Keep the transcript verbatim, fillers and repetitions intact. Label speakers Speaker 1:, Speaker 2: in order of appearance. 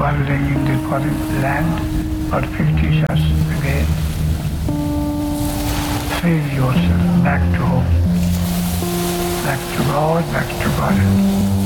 Speaker 1: dwelling in the foreign land for fifty years again. Feel yourself back to home, back to God, back to God.